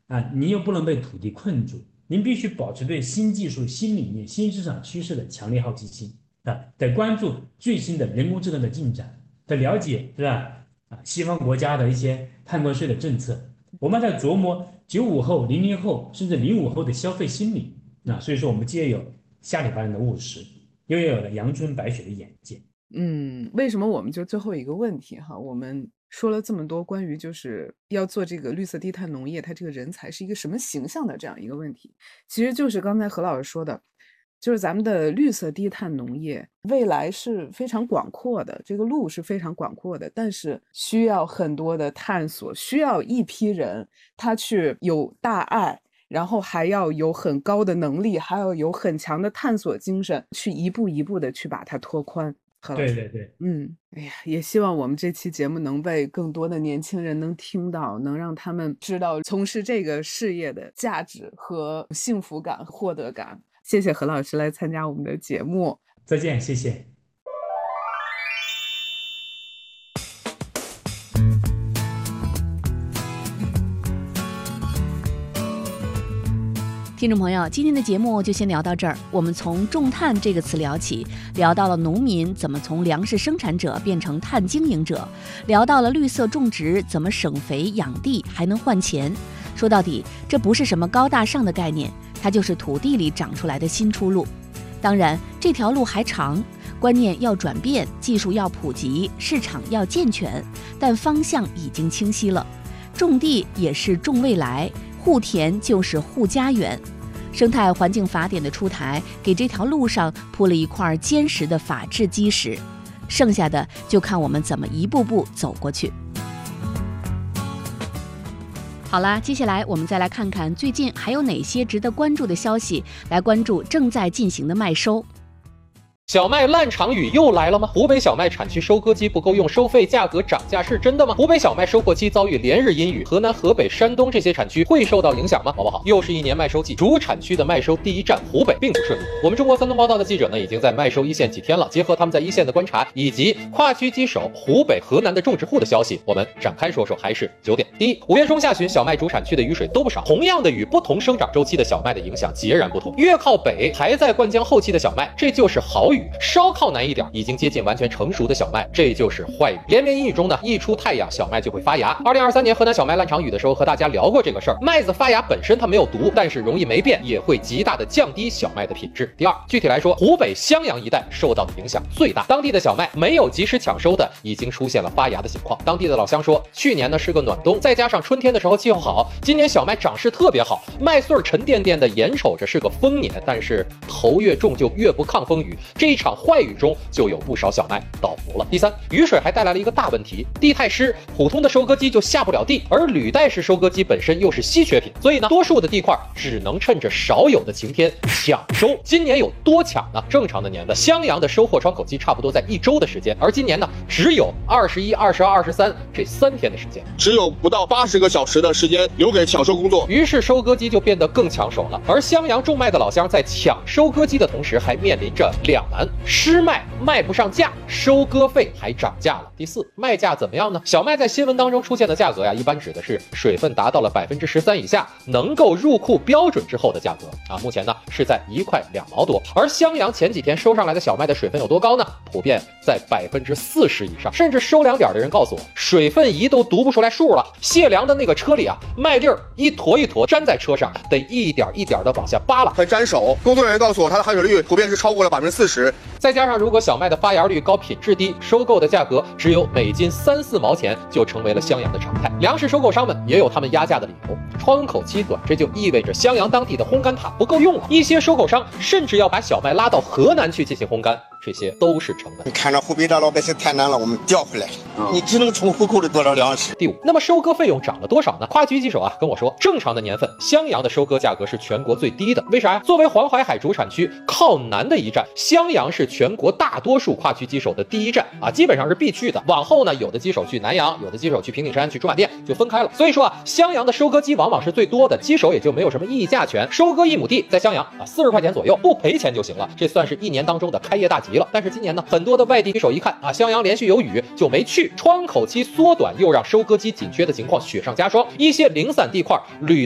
您又不能被土地困住，您必须保持对新技术、新理念、新市场趋势的强烈好奇心得关注最新的人工智能的进展，得了解是吧？西方国家的一些碳关税的政策，我们在琢磨95后、00后甚至05后的消费心理所以说我们既有下里巴人的务实，又有了阳春白雪的眼界。 为什么我们就最后一个问题哈，我们说了这么多关于就是要做这个绿色低碳农业，它这个人才是一个什么形象的这样一个问题，其实就是刚才何老师说的，就是咱们的绿色低碳农业未来是非常广阔的，这个路是非常广阔的，但是需要很多的探索，需要一批人他去有大爱，然后还要有很高的能力，还要有很强的探索精神，去一步一步的去把它拓宽。何老师， 对对对， 哎呀，也希望我们这期节目能被更多的年轻人能听到，能让他们知道从事这个事业的价值和幸福感、获得感。谢谢何老师来参加我们的节目。 再见，谢谢。 听众朋友，今天的节目就先聊到这儿。我们从重碳这个词聊起，聊到了农民怎么从粮食生产者变成碳经营者，聊到了绿色种植怎么省肥养地还能换钱。说到底，这不是什么高大上的概念，它就是土地里长出来的新出路。当然，这条路还长，观念要转变，技术要普及，市场要健全，但方向已经清晰了。种地也是种未来，护田就是护家园。生态环境法典的出台，给这条路上铺了一块坚实的法治基石，剩下的就看我们怎么一步步走过去。好啦，接下来我们再来看看最近还有哪些值得关注的消息，来关注正在进行的麦收。 小麦烂场雨又来了吗？湖北小麦产区收割机不够用，收费价格涨价是真的吗？湖北小麦收获期遭遇连日阴雨，河南、河北、山东这些产区会受到影响吗？宝宝好，又是一年麦收季，主产区的麦收第一站湖北并不顺利。我们中国三通报道的记者呢，已经在麦收一线几天了，结合他们在一线的观察，以及跨区机手湖北、河南的种植户的消息，我们展开说说。还是9点。第一，5月中下旬小麦主产区的雨水都不少，同样的雨，不同生长周期的小麦的影响截然不同。越靠北还在灌浆后期的小麦，这就是好雨；稍靠南一点，已经接近完全成熟的小麦，这就是坏雨。连绵阴雨中呢，一出太阳，小麦就会发芽。2023年河南小麦烂场雨的时候，和大家聊过这个事儿。麦子发芽本身它没有毒，但是容易霉变，也会极大的降低小麦的品质。第二，具体来说，湖北襄阳一带受到的影响最大，当地的小麦没有及时抢收的，已经出现了发芽的情况。当地的老乡说，去年呢是个暖冬，再加上春天的时候气候好，今年小麦长势特别好，麦穗沉甸甸的，眼瞅着是个丰年，但是头越重就越不抗风雨，这一场坏雨中就有不少小麦倒伏了。第三，雨水还带来了一个大问题，地太湿，普通的收割机就下不了地，而履带式收割机本身又是稀缺品，所以呢，多数的地块只能趁着少有的晴天抢收。今年有多抢呢？正常的年的襄阳的收获窗口期差不多在1周的时间，而今年呢，只有21、22、23这3天的时间， 只有不到80个小时的时间留给抢收工作， 于是收割机就变得更抢手了。而襄阳种麦的老乡在抢收割机的同时，还面临着两难：湿麦卖不上价，收割费还涨价了。第四，卖价怎么样呢？小麦在新闻当中出现的价格呀，一般指的是水分达到了13%以下，能够入库标准之后的价格啊。目前呢是在1块2毛多。而襄阳前几天收上来的小麦的水分有多高呢？普遍在40%以上，甚至收粮点的人告诉我，水分仪都读不出来数了。卸粮的那个车里啊，麦粒儿一坨一坨粘在车上，得一点一点的往下扒拉， 很粘手。工作人员告诉我，它的含水率普遍是超过了40%。 再加上如果小麦的发芽率高、品质低，收购的价格只有每斤3、4毛钱，就成为了襄阳的常态。粮食收购商们也有他们压价的理由，窗口期短，这就意味着襄阳当地的烘干塔不够用了。一些收购商甚至要把小麦拉到河南去进行烘干，这些都是成本。 你看着湖北的老百姓太难了，我们调回来，你只能从户口里多少粮食。 第五，那么收割费用涨了多少呢？跨区机手啊跟我说，正常的年份，襄阳的收割价格是全国最低的。为啥呀？作为黄淮海主产区靠南的一站，襄阳是全国大多数跨区机手的第一站啊，基本上是必去的。往后呢，有的机手去南阳，有的机手去平顶山、去驻马店，就分开了。所以说啊，襄阳的收割机往往是最多的，机手也就没有什么议价权。收割1亩地在襄阳啊，40块钱左右，不赔钱就行了，这算是一年当中的开业大吉了。但是今年呢，很多的外地机手一看啊，襄阳连续有雨就没去，窗口期缩短又让收割机紧缺的情况雪上加霜。一些零散地块履